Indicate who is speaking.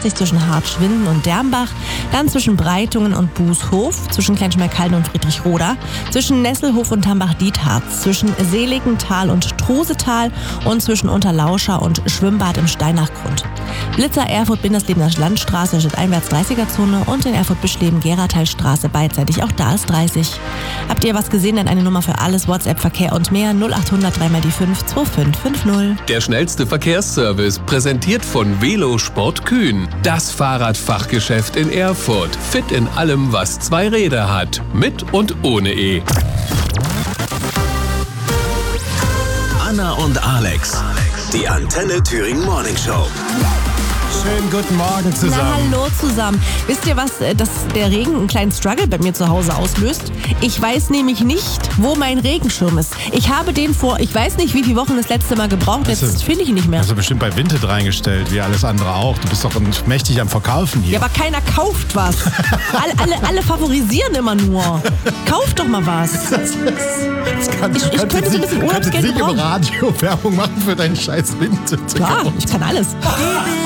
Speaker 1: A80 zwischen Hartschwinden und Dermbach, dann zwischen Breitungen und Bußhof, zwischen Kleinschmeickalden und Friedrichroda, zwischen Nesselhof und Tambach-Dietharz, zwischen Seligenthal und Trusetal und zwischen Unterlauscha und Schwimmbad im Steinachgrund. Blitzer Erfurt-Binderslebner Landstraße steht einwärts 30er-Zone und in Erfurt-Beschleben-Geratalstraße beidseitig, auch da ist 30. Habt ihr was gesehen? Dann eine Nummer für alles, WhatsApp, Verkehr und mehr 0800 3 mal die 5 2550.
Speaker 2: Der schnellste Verkehrsservice, präsentiert von Velo Sport Kühn. Das Fahrradfachgeschäft in Erfurt. Fit in allem, was zwei Räder hat. Mit und ohne E.
Speaker 3: Anna und Alex. Die Antenne Thüringen Morning Show.
Speaker 4: Schönen guten Morgen zusammen.
Speaker 1: Na, hallo zusammen. Wisst ihr, was dass der Regen einen kleinen Struggle bei mir zu Hause auslöst? Ich weiß nämlich nicht, wo mein Regenschirm ist. Ich habe den vor, ich weiß nicht, wie viele Wochen das letzte Mal gebraucht. Jetzt finde ich ihn nicht mehr.
Speaker 4: Hast du bestimmt bei Vinted reingestellt, wie alles andere auch. Du bist doch mächtig am Verkaufen hier.
Speaker 1: Ja, aber keiner kauft was. alle favorisieren immer nur. Kauft doch mal was. Ich könnte so ein bisschen Urlaubsgeld
Speaker 4: nicht im
Speaker 1: gebrauchen.
Speaker 4: Radio Werbung machen für deinen scheiß Vinted.
Speaker 1: Klar, ich kann alles.